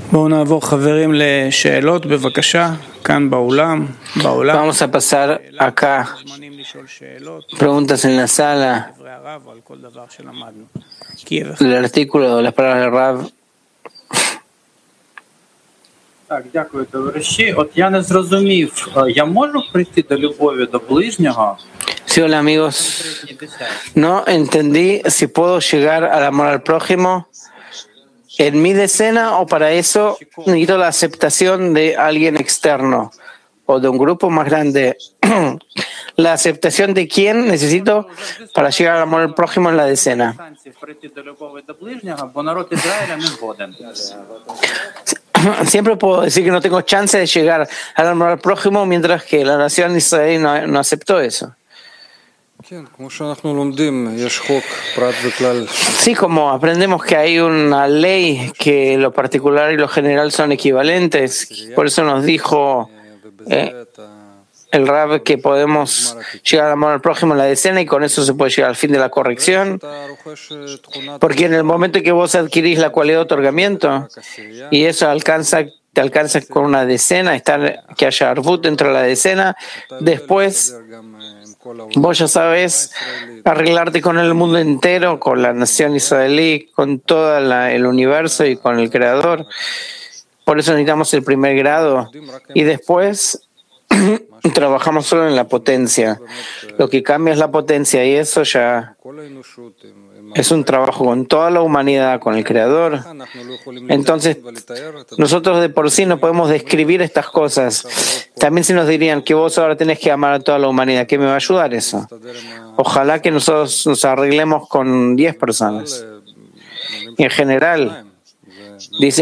בואו נעבור חברים לשאלות, בבקשה, כאן באולם. Vamos a pasar acá preguntas en la sala. El artículo, las palabras del Rav. Так, дякую, товариші. От я не зрозумів, я можу прийти до любові до ближнього? Sí, hola amigos. No entendí si puedo llegar al amor al prójimo en mi decena o para eso necesito la aceptación de alguien externo o de un grupo más grande. La aceptación de quién necesito para llegar al amor al prójimo en la decena. Siempre puedo decir que no tengo chance de llegar al amor al prójimo mientras que la nación de Israel no aceptó eso. Sí, como aprendemos que hay una ley que lo particular y lo general son equivalentes, por eso nos dijo el Rab que podemos llegar al amor al prójimo en la decena y con eso se puede llegar al fin de la corrección, porque en el momento en que vos adquirís la cualidad de otorgamiento y eso te alcanza con una decena, que haya arvut dentro de la decena, después vos ya sabes arreglarte con el mundo entero, con la nación israelí, con todo el universo y con el Creador. Por eso necesitamos el primer grado y después trabajamos solo en la potencia. Lo que cambia es la potencia y eso ya es un trabajo con toda la humanidad, con el Creador. Entonces, nosotros de por sí no podemos describir estas cosas. También si nos dirían que vos ahora tenés que amar a toda la humanidad, ¿qué me va a ayudar eso? Ojalá que nosotros nos arreglemos con 10 personas. Y en general, dicen